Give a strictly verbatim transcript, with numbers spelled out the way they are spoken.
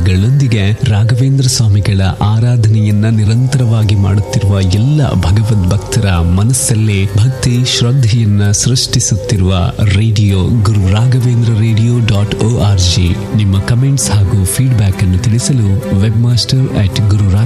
ಹಾಡುಗಳೊಂದಿಗೆ ರಾಘವೇಂದ್ರ ಸ್ವಾಮಿಗಳ ಆರಾಧನೆಯನ್ನ ನಿರಂತರವಾಗಿ ಮಾಡುತ್ತಿರುವ ಎಲ್ಲ ಭಗವದ್ ಭಕ್ತರ ಮನಸ್ಸಲ್ಲೇ ಭಕ್ತಿ ಶ್ರದ್ಧೆಯನ್ನ ಸೃಷ್ಟಿಸುತ್ತಿರುವ radio Guru Raghavendra radio dot O R G. ನಿಮ್ಮ ಕಮೆಂಟ್ಸ್ ಹಾಗೂ ಫೀಡ್ಬ್ಯಾಕ್ ಅನ್ನು ತಿಳಿಸಲು ವೆಬ್ ಮಾಸ್ಟರ್ ಅಟ್ ಗುರು